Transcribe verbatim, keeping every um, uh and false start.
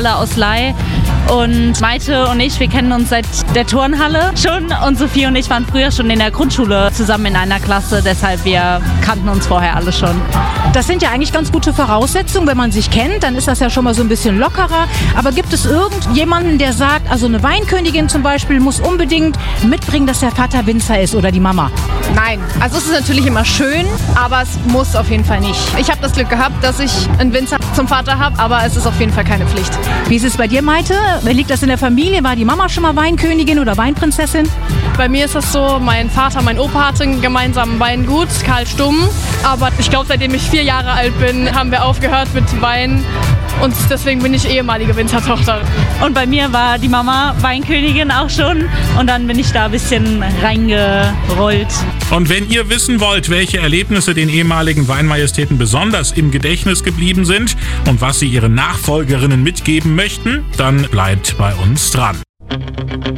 alle aus Ley. Und Maite und ich, wir kennen uns seit der Turnhalle schon. Und Sophie und ich waren früher schon in der Grundschule zusammen in einer Klasse. Deshalb, wir kannten uns vorher alle schon. Das sind ja eigentlich ganz gute Voraussetzungen. Wenn man sich kennt, dann ist das ja schon mal so ein bisschen lockerer. Aber gibt es irgendjemanden, der sagt, also eine Weinkönigin zum Beispiel muss unbedingt mitbringen, dass der Vater Winzer ist oder die Mama? Nein, also es ist natürlich immer schön, aber es muss auf jeden Fall nicht. Ich habe das Glück gehabt, dass ich einen Winzer zum Vater habe, aber es ist auf jeden Fall keine Pflicht. Wie ist es bei dir, Maite? Liegt das in der Familie? War die Mama schon mal Weinkönigin oder Weinprinzessin? Bei mir ist das so, mein Vater, mein Opa hatten gemeinsam ein Weingut, Karl Stumm. Aber ich glaube, seitdem ich vier Jahre alt bin, haben wir aufgehört mit Wein. Und deswegen bin ich ehemalige Winzertochter. Und bei mir war die Mama Weinkönigin auch schon. Und dann bin ich da ein bisschen reingerollt. Und wenn ihr wissen wollt, welche Erlebnisse den ehemaligen Weinmajestäten besonders im Gedächtnis geblieben sind und was sie ihren Nachfolgerinnen mitgeben möchten, dann bleibt bei uns dran.